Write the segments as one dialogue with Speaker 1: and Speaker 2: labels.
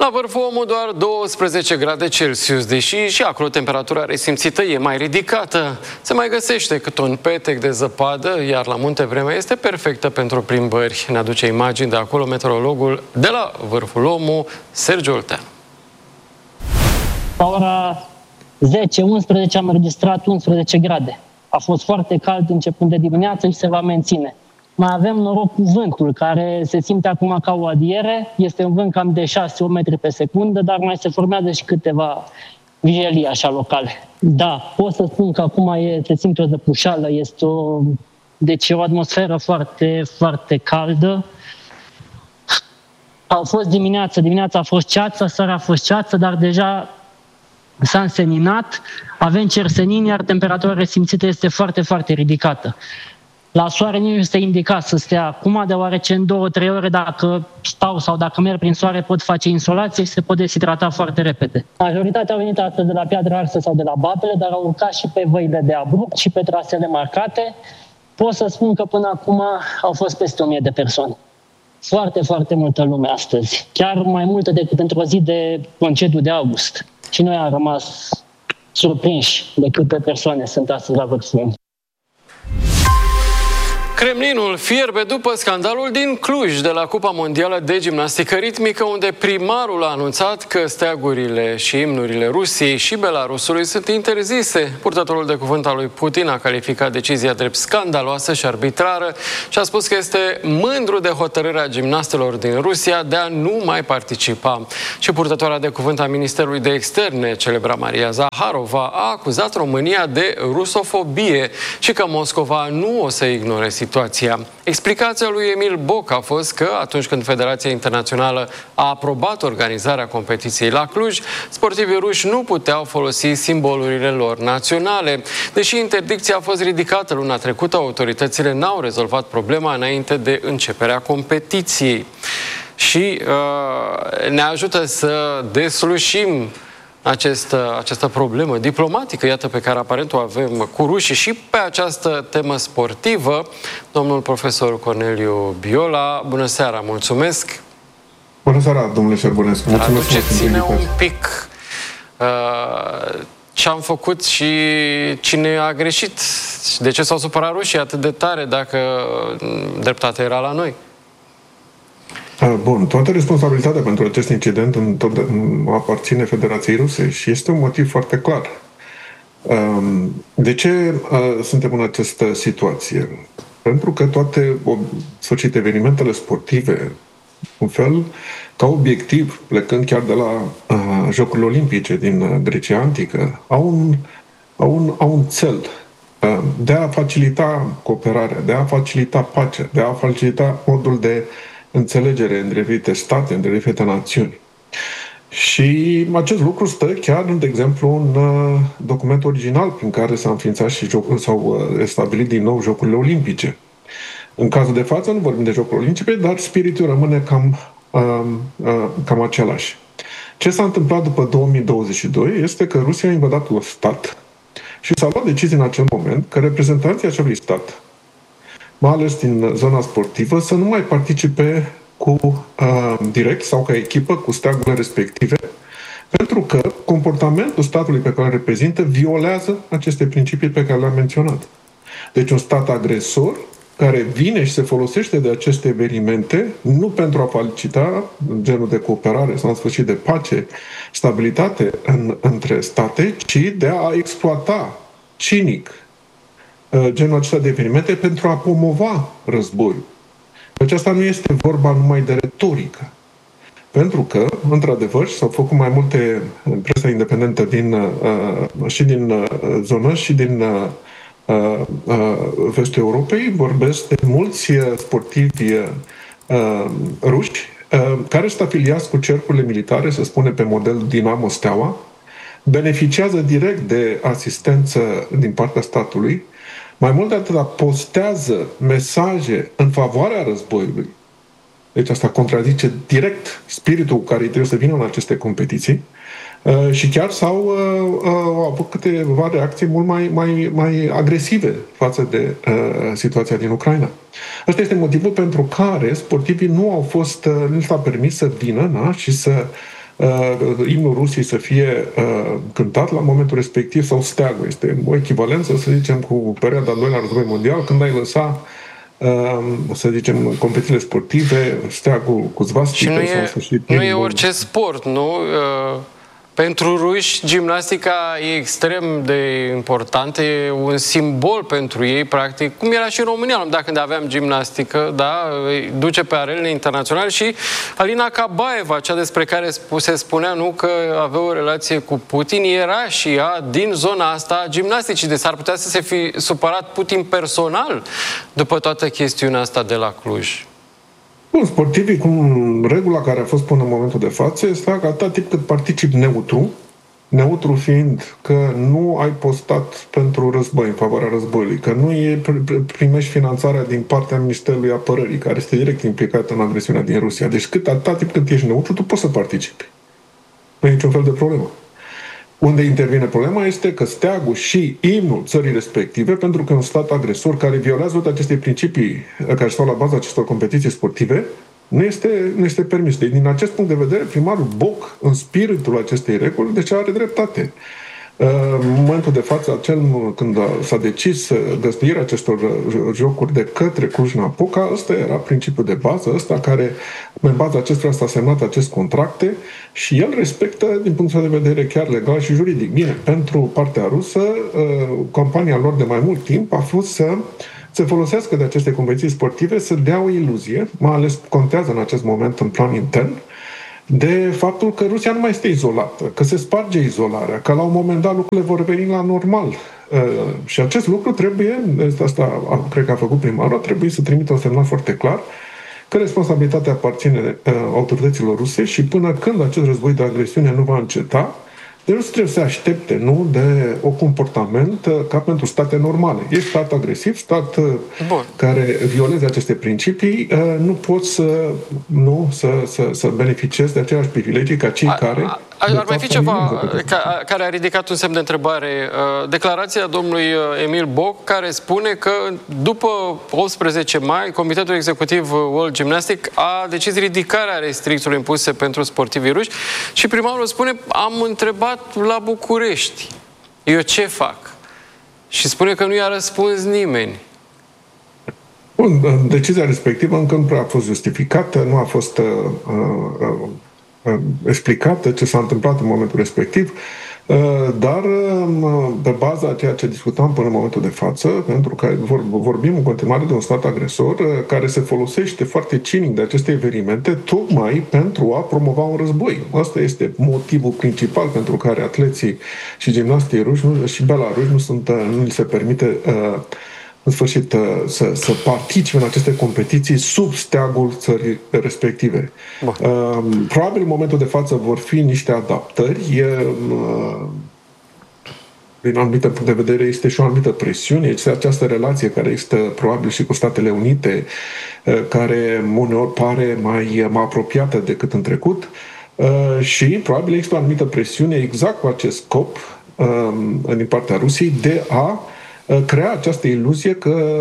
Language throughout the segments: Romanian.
Speaker 1: La Vârful Omul doar 12 grade Celsius, deși și acolo temperatura resimțită e mai ridicată. Se mai găsește cât un petec de zăpadă, iar la munte vremea este perfectă pentru plimbări. Ne aduce imagini de acolo meteorologul de la Vârful Omul, Sergiu Oltean.
Speaker 2: La ora 10-11 am înregistrat 11 grade. A fost foarte cald începând de dimineață și se va menține. Mai avem noroc cu vântul, care se simte acum ca o adiere. Este un vânt cam de 6-8 metri pe secundă, dar mai se formează și câteva vijelii așa locale. Da, pot să spun că acum se simte o zăpușală, este o atmosferă foarte, foarte caldă. A fost dimineața a fost ceață, seara a fost ceață, dar deja s-a înseninat, avem cersenini, iar temperatura resimțită este foarte, foarte ridicată. La soare nu este indicat să stea acum, deoarece în 2-3 ore, dacă stau sau dacă merg prin soare, pot face insolație și se pot deshidrata foarte repede. Majoritatea au venit astăzi de la Piatra Arsă sau de la Babele, dar au urcat și pe văile de abrupt și pe trasele marcate. Pot să spun că până acum au fost peste 1000 de persoane. Foarte, foarte multă lume astăzi. Chiar mai multă decât într-o zi de concediu de august. Și noi am rămas surprinși de câte persoane sunt astăzi la Vârful Omul.
Speaker 1: Kremlinul fierbe după scandalul din Cluj de la Cupa Mondială de Gimnastică Ritmică, unde primarul a anunțat că steagurile și imnurile Rusiei și Belarusului sunt interzise. Purtătorul de cuvânt al lui Putin a calificat decizia drept scandaloasă și arbitrară și a spus că este mândru de hotărârea gimnastelor din Rusia de a nu mai participa. Și purtătoarea de cuvânt a Ministerului de Externe, celebra Maria Zaharova, a acuzat România de rusofobie și că Moscova nu o să ignore situația. Explicația lui Emil Boc a fost că atunci când Federația Internațională a aprobat organizarea competiției la Cluj, sportivii ruși nu puteau folosi simbolurile lor naționale. Deși interdicția a fost ridicată luna trecută, autoritățile n-au rezolvat problema înainte de începerea competiției. Și ne ajută să deslușim această problemă diplomatică, iată, pe care aparent o avem cu rușii și pe această temă sportivă. Domnul profesor Corneliu Biola, bună seara, mulțumesc!
Speaker 3: Bună seara, domnule Șerbunescu, mulțumesc!
Speaker 1: Aduceți-ne un pic ce am făcut și cine a greșit. De ce s-au supărat rușii atât de tare dacă dreptatea era la noi?
Speaker 3: Bun, toată responsabilitatea pentru acest incident aparține Federației Ruse și este un motiv foarte clar. De ce suntem în această situație? Pentru că toate evenimentele sportive, un fel, ca obiectiv, plecând chiar de la Jocurile Olimpice din Grecia Antică, au un cel de a facilita cooperarea, de a facilita pacea, de a facilita modul de înțelegere între diferite state, între diferite națiuni. Și acest lucru stă chiar, de exemplu, în documentul original prin care s-a înființat și s-au stabilit din nou Jocurile Olimpice. În cazul de față nu vorbim de Jocurile Olimpice, dar spiritul rămâne cam același. Ce s-a întâmplat după 2022 este că Rusia a invadat un stat și s-a luat decizia în acel moment că reprezentanții acelui stat, mai ales din zona sportivă, să nu mai participe direct sau ca echipă cu steagurile respective, pentru că comportamentul statului pe care îl reprezintă violează aceste principii pe care le-am menționat. Deci un stat agresor care vine și se folosește de aceste evenimente nu pentru a facilita genul de cooperare sau în sfârșit de pace, stabilitate între state, ci de a exploata cinic genul acesta de evenimente pentru a promova războiul. Deci asta nu este vorba numai de retorică. Pentru că, într-adevăr, s-au făcut mai multe presa independentă și din zonă și din vestul Europei, vorbesc de mulți sportivi ruși care sunt afiliați cu cercurile militare, să spunem pe model Dinamo Steaua, beneficiază direct de asistență din partea statului. Mai mult de atât, postează mesaje în favoarea războiului. Deci asta contrazice direct spiritul care trebuie să vină în aceste competiții. Și chiar au avut câteva reacții mult mai agresive față de situația din Ucraina. Ăsta este motivul pentru care sportivii nu s-a permis să vină și să imnul Rusiei să fie cântat la momentul respectiv sau steagul. Este o echivalență, să zicem, cu perioada al doilea război mondial, când ai lăsa să zicem, competițiile sportive, steagul cu zvastică.
Speaker 1: Și nu e orice sport, nu? Pentru ruși, gimnastica e extrem de importantă, e un simbol pentru ei, practic, cum era și în România, dacă când aveam gimnastică, da, duce pe arenele internaționale. Și Alina Kabaeva, cea despre care se spunea, nu, că avea o relație cu Putin, era și ea din zona asta a gimnasticii, deci s-ar putea să se fi supărat Putin personal după toată chestiunea asta de la Cluj.
Speaker 3: Sportivii, cum regula care a fost până în momentul de față, este că atât timp cât participi neutru fiind că nu ai postat pentru război, în favoarea războiului, că nu primești finanțarea din partea Ministerului Apărării, care este direct implicat în agresiunea din Rusia. Deci atât timp cât ești neutru, tu poți să participi. Nu e niciun fel de problemă. Unde intervine problema este că steagul și imnul țării respective, pentru că un stat agresor care violează toate aceste principii care stau la baza acestor competiții sportive, nu este permis. Deci, din acest punct de vedere, primarul Boc, în spiritul acestei reguli, deci are dreptate. În momentul de față, când s-a decis găzduirea acestor jocuri de către Cluj-Napoca, ăsta era principiul de bază, ăsta care, în baza acestuia s-a semnat acest contracte și el respectă, din punctul de vedere chiar legal și juridic. Bine, pentru partea rusă, campania lor de mai mult timp a fost să se folosească de aceste competiții sportive, să dea o iluzie, mai ales contează în acest moment în plan intern, de faptul că Rusia nu mai este izolată, că se sparge izolarea, că la un moment dat lucrurile vor reveni la normal. Și acest lucru trebuie, asta cred că a făcut primarul, trebuie să trimită un semnal foarte clar că responsabilitatea aparține autorităților ruse și până când acest război de agresiune nu va înceta, deci nu trebuie să se aștepte, nu, de o comportament ca pentru state normale. Ești stat agresiv, stat care violeze aceste principii, nu poți să beneficiezi de aceleași privilegii ca cei care...
Speaker 1: Ar mai fi ceva care a ridicat un semn de întrebare. Declarația domnului Emil Boc, care spune că după 18 mai, Comitetul Executiv World Gymnastic a decis ridicarea restricțiilor impuse pentru sportivii ruși și primarul spune, am întrebat la București, eu ce fac? Și spune că nu i-a răspuns nimeni.
Speaker 3: Bun, decizia respectivă încă nu prea a fost justificată, nu a fost explicată ce s-a întâmplat în momentul respectiv, dar pe baza a ceea ce discutam până în momentul de față, pentru că vorbim în continuare de un stat agresor care se folosește foarte cinic de aceste evenimente tocmai pentru a promova un război. Asta este motivul principal pentru care atleții și gimnastii ruși și belaruși nu li se permite în sfârșit să participe în aceste competiții sub steagul țării respective. Probabil în momentul de față vor fi niște adaptări. Din anumite punct de vedere este și o anumită presiune. Este această relație care există probabil și cu Statele Unite, care uneori pare mai apropiată decât în trecut și probabil există o anumită presiune exact cu acest scop din partea Rusiei de a crea această iluzie că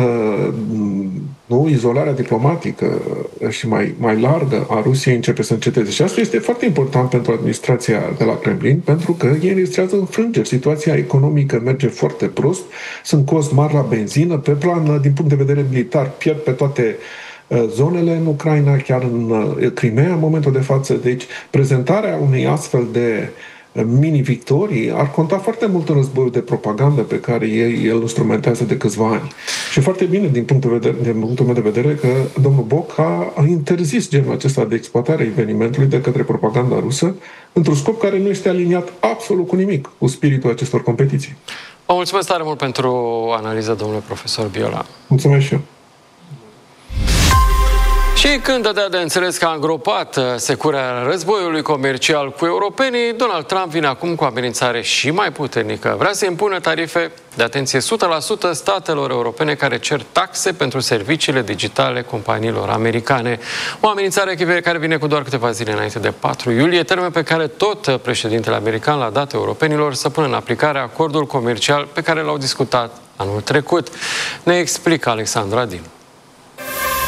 Speaker 3: izolarea diplomatică și mai largă a Rusiei începe să înceteze. Și asta este foarte important pentru administrația de la Kremlin, pentru că ei înregistrează înfrângeri. Situația economică merge foarte prost, sunt cozi mari la benzină, pe plan, din punct de vedere militar, pierd pe toate zonele în Ucraina, chiar în Crimea în momentul de față. Deci, prezentarea unei astfel de mini-victorii ar conta foarte mult în războiul de propagandă pe care ei îl instrumentează de câțiva ani. Și foarte bine, din punctul meu de vedere, că domnul Boc a interzis genul acesta de exploatare a evenimentului de către propaganda rusă într-un scop care nu este aliniat absolut cu nimic cu spiritul acestor competiții.
Speaker 1: Vă mulțumesc tare mult pentru analiză, domnule profesor Biola.
Speaker 3: Mulțumesc și eu.
Speaker 1: Și când dădea de înțeles că a îngropat securea războiului comercial cu europenii, Donald Trump vine acum cu o amenințare și mai puternică. Vrea să impună tarife de atenție 100% statelor europene care cer taxe pentru serviciile digitale companiilor americane. O amenințare care vine cu doar câteva zile înainte de 4 iulie, termen pe care tot președintele american l-a dat europenilor să pună în aplicare acordul comercial pe care l-au discutat anul trecut. Ne explică Alexandra Dinu.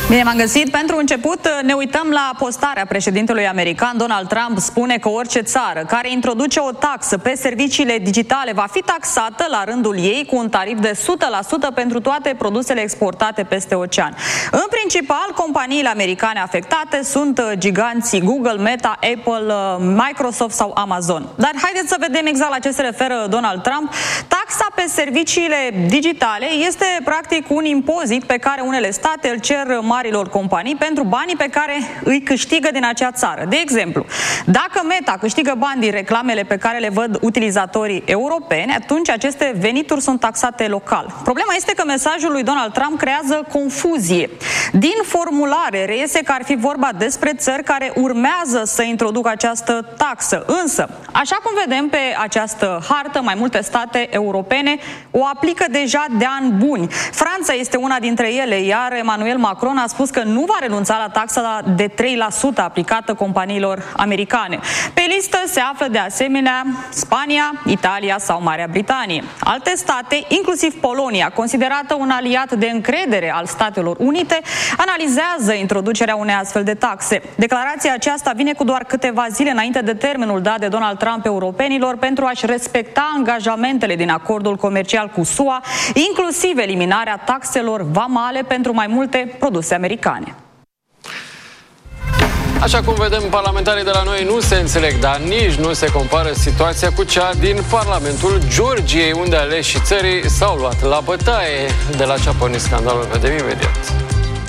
Speaker 4: Bine m-am găsit. Pentru început ne uităm la postarea președintelui american. Donald Trump spune că orice țară care introduce o taxă pe serviciile digitale va fi taxată la rândul ei cu un tarif de 100% pentru toate produsele exportate peste ocean. În principal, companiile americane afectate sunt giganții Google, Meta, Apple, Microsoft sau Amazon. Dar haideți să vedem exact la ce se referă Donald Trump. Taxa pe serviciile digitale este practic un impozit pe care unele state îl cer marilor companii pentru banii pe care îi câștigă din acea țară. De exemplu, dacă Meta câștigă bani din reclamele pe care le văd utilizatorii europeni, atunci aceste venituri sunt taxate local. Problema este că mesajul lui Donald Trump creează confuzie. Din formulare reiese că ar fi vorba despre țări care urmează să introducă această taxă. Însă, așa cum vedem pe această hartă, mai multe state europene o aplică deja de ani buni. Franța este una dintre ele, iar Emmanuel Macron a spus că nu va renunța la taxa de 3% aplicată companiilor americane. Pe listă se află de asemenea Spania, Italia sau Marea Britanie. Alte state, inclusiv Polonia, considerată un aliat de încredere al Statelor Unite, analizează introducerea unei astfel de taxe. Declarația aceasta vine cu doar câteva zile înainte de termenul dat de Donald Trump europenilor pentru a-și respecta angajamentele din acordul comercial cu SUA, inclusiv eliminarea taxelor vamale pentru mai multe produse americane.
Speaker 1: Așa cum vedem, parlamentarii de la noi nu se înțeleg, dar nici nu se compară situația cu cea din Parlamentul Georgiei, unde aleșii țării s-au luat la bătaie. De la ce a pornit scandalul, vedem imediat.